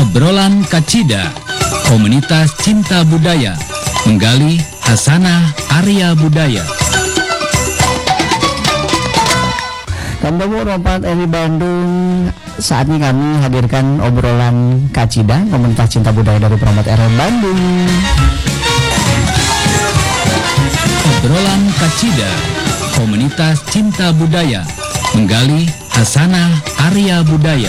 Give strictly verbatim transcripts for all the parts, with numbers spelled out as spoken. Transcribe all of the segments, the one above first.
Obrolan Kacida, komunitas cinta budaya, menggali hasanah karya budaya. Kamu Rompat Eri Bandung. Saat ini kami hadirkan obrolan Kacida, komunitas cinta budaya dari Rompat Eri Bandung. Obrolan Kacida, komunitas cinta budaya, menggali hasanah karya budaya.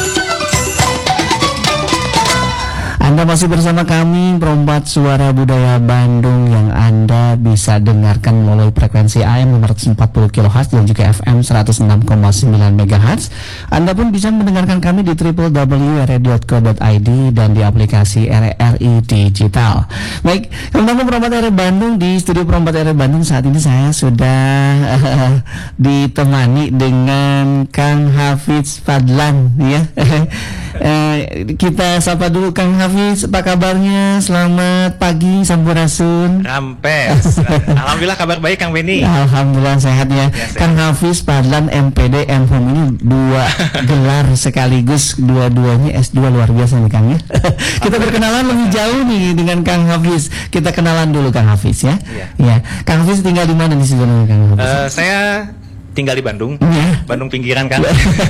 Anda masih bersama kami, Perompak Suara Budaya Bandung, yang Anda bisa dengarkan melalui frekuensi A M lima ratus empat puluh kilohertz dan juga F M seratus enam koma sembilan megahertz. Anda pun bisa mendengarkan kami di w w w titik r i dot co titik i d dan di aplikasi R R I Digital. Baik, teman-teman Perompak R R I Bandung, di studio Perompak R R I Bandung saat ini saya sudah uh, ditemani dengan Kang Hafiz Fadlan, ya. uh, kita sapa dulu Kang Hafiz. Apa kabarnya? Selamat pagi, Sampurasun. Rampes. Alhamdulillah kabar baik Kang Beni. Alhamdulillah sehat ya. ya sehat. Kang Hafiz Fadlan M P D M Hum ini dua gelar sekaligus, dua-duanya S dua, luar biasa nih Kang ya. Kita berkenalan lebih jauh nih dengan Kang Hafiz. Kita kenalan dulu Kang Hafiz ya. Ya. ya. Kang Hafiz tinggal di mana nih sebenarnya Kang Hafiz? Uh, saya tinggal di Bandung, ya. Bandung pinggiran kan. uh,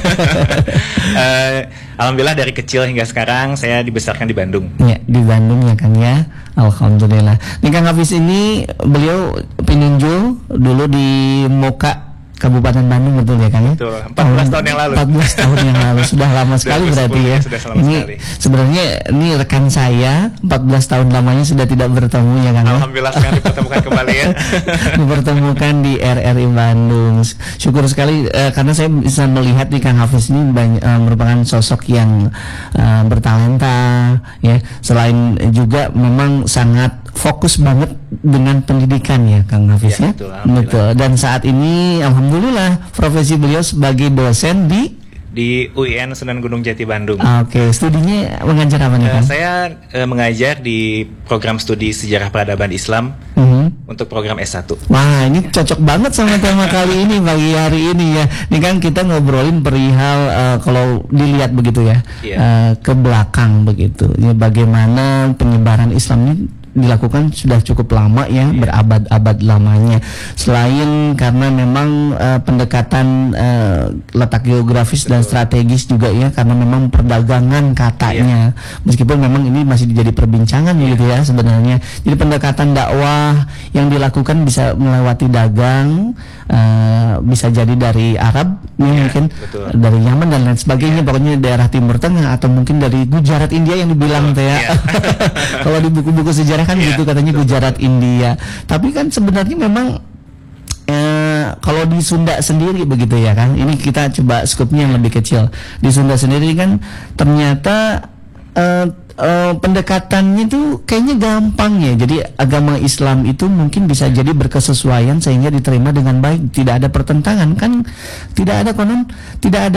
Alhamdulillah dari kecil hingga sekarang saya dibesarkan di Bandung. Ya, di Bandung ya Kang ya. Alhamdulillah. Nih Kang Hafiz ini beliau peninjau dulu di Moka, Kabupaten Bandung, betul ya Kang ya? Betul, empat belas tahun yang lalu. empat belas tahun yang lalu, sudah lama sekali berarti ya. Sudah lama ini sekali. Sebenarnya ini rekan saya, empat belas tahun lamanya sudah tidak bertemu ya Kang. Alhamdulillah sekarang dipertemukan kembali ya. Dipertemukan di R R I Bandung. Syukur sekali uh, karena saya bisa melihat di Kang Hafiz ini banyak, uh, merupakan sosok yang uh, bertalenta ya. Selain juga memang sangat fokus banget dengan pendidikan ya Kang Hafiz ya. ya? Betul, betul. Dan saat ini alhamdulillah profesi beliau sebagai dosen di di U I N Sunan Gunung Jati Bandung. Oke, okay. Studinya mengajar apa nih Kang? Uh, saya uh, mengajar di program studi Sejarah Peradaban Islam uh-huh. untuk program S satu. Wah, ini cocok banget sama tema kali ini, pagi hari ini ya. Ini kan kita ngobrolin perihal uh, kalau dilihat begitu ya, yeah. uh, ke belakang begitu. Ya, bagaimana penyebaran Islam ini dilakukan sudah cukup lama ya, yeah. berabad-abad lamanya. Selain karena memang uh, pendekatan uh, letak geografis Betul. dan strategis juga ya, karena memang perdagangan katanya, yeah. meskipun memang ini masih jadi perbincangan yeah. gitu ya sebenarnya. Jadi pendekatan dakwah yang dilakukan bisa melewati dagang, uh, bisa jadi dari Arab ya, yeah, mungkin betul. dari Yaman dan lain sebagainya, yeah. pokoknya daerah Timur Tengah atau mungkin dari Gujarat India yang dibilang teh ya. Yeah. Kalau di buku-buku sejarah kan yeah, gitu katanya betul, Gujarat betul. India. Tapi kan sebenarnya memang eh, kalau di Sunda sendiri begitu ya kan. Ini kita coba skupnya yang lebih kecil. Di Sunda sendiri kan ternyata eh, eh, pendekatannya itu kayaknya gampang ya. Jadi agama Islam itu mungkin bisa jadi berkesesuaian sehingga diterima dengan baik, tidak ada pertentangan kan, tidak ada konon, tidak ada